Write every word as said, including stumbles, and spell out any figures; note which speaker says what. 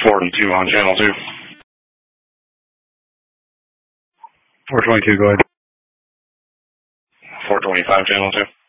Speaker 1: four twenty-two on channel two.
Speaker 2: four twenty-two, go ahead.
Speaker 1: four twenty-five, channel two.